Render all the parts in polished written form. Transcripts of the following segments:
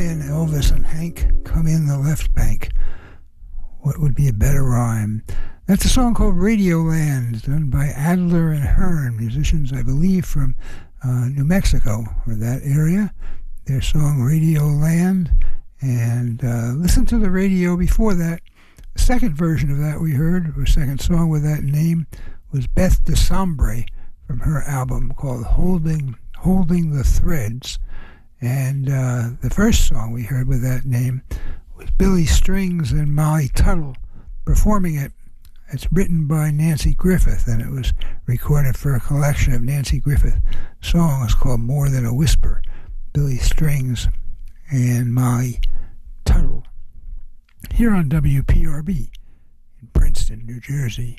in, Elvis and Hank, come in the left bank. What would be a better rhyme? That's a song called Radioland, done by Adler and Hearn, musicians, I believe, from New Mexico, or that area. Their song Radioland. And listen to the radio before that. The second version of that we heard, or second song with that name, was Beth DeSombre from her album called Holding the Threads. And the first song we heard with that name was Billy Strings and Molly Tuttle performing it. It's written by Nancy Griffith, and it was recorded for a collection of Nancy Griffith songs called More Than a Whisper. Billy Strings and Molly Tuttle. Here on WPRB in Princeton, New Jersey.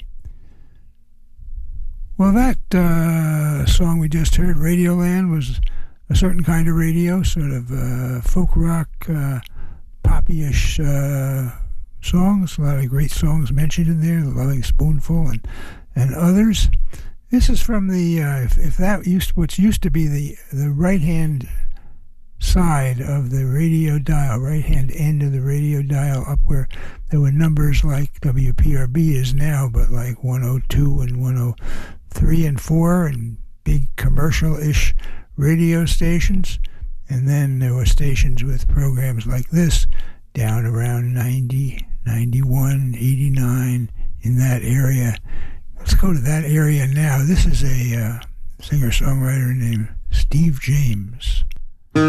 Well, that song we just heard, Radioland, was a certain kind of radio, sort of folk rock, poppy-ish songs. A lot of great songs mentioned in there, The Loving Spoonful and others. This is from the, what used to be the right-hand side of the radio dial, right-hand end of the radio dial, up where there were numbers like WPRB is now, but like 102 and 103 and 4 and big commercial-ish radio stations. And then there were stations with programs like this down around 90, 91, 89 in that area. Let's go to that area now. This is a singer-songwriter named Steve James.